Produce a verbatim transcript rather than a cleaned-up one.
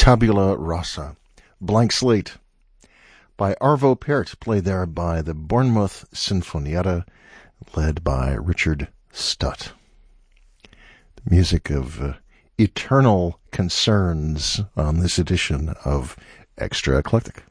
Tabula Rasa, Blank Slate, by Arvo Pärt, played there by the Bournemouth Sinfonietta, led by Richard Stutt. The music of uh, eternal concerns on this edition of Extra Eclectic.